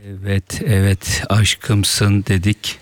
Evet, evet, aşkımsın dedik.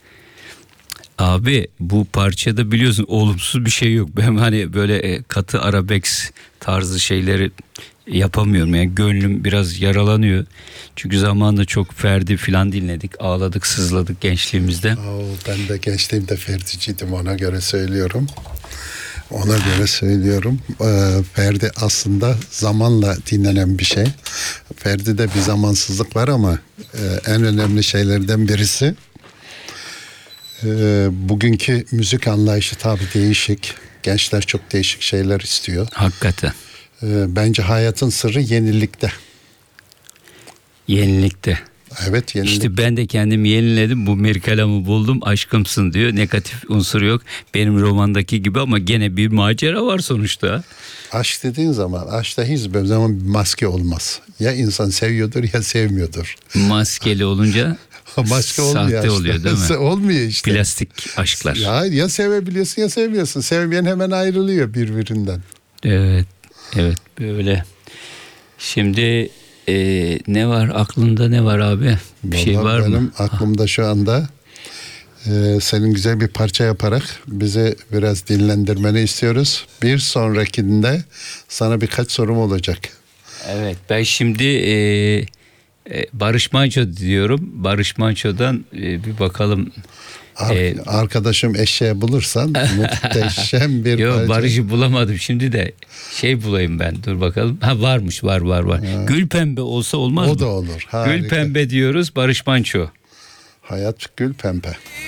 Abi bu parçada biliyorsun olumsuz bir şey yok. Ben hani böyle katı arabesk tarzı şeyleri yapamıyorum. Yani gönlüm biraz yaralanıyor. Çünkü zamanında çok Ferdi filan dinledik. Ağladık, sızladık gençliğimizde. Ben de gençliğimde Ferdi'ciydim, ona göre söylüyorum. Ona göre söylüyorum. Ferdi aslında zamanla dinlenen bir şey. Ferdi'de bir zamansızlık var ama en önemli şeylerden birisi bugünkü müzik anlayışı tabii değişik. Gençler çok değişik şeyler istiyor. Hakikaten. Bence hayatın sırrı yenilikte. Yenilikte. Evet, yenilik. İşte ben de kendimi yeniledim. Bu Mirkelam'ı buldum. Aşkımsın diyor. Negatif unsur yok. Benim romandaki gibi ama gene bir macera var sonuçta. Aşk dediğin zaman aşkta hiçbir zaman bir maske olmaz. Ya insan seviyordur ya sevmiyordur. Maskeli olunca Maske olmuyor sahte işte. oluyor değil mi? Olmuyor işte. Plastik aşklar. Ya sevebiliyorsun ya sevmiyorsun. Sevmeyen hemen ayrılıyor birbirinden. Evet. Evet böyle. Şimdi ne var aklında, ne var abi? Bir şey Vallahi var mı? benim aklımda şu anda senin güzel bir parça yaparak bizi biraz dinlendirmeni istiyoruz. Bir sonrakinde sana birkaç sorum olacak. Evet, ben şimdi Barış Manço diyorum. Barış Manço'dan bir bakalım. Arkadaşım eşeğe bulursan muhteşem bir Yok, parça. Barış'ı bulamadım şimdi de şey bulayım ben, dur bakalım. Ha, varmış, var. Gül pembe olsa olmaz mı? O da olur. Harika. Gül pembe diyoruz, Barış Manço. Hayat gül pembe.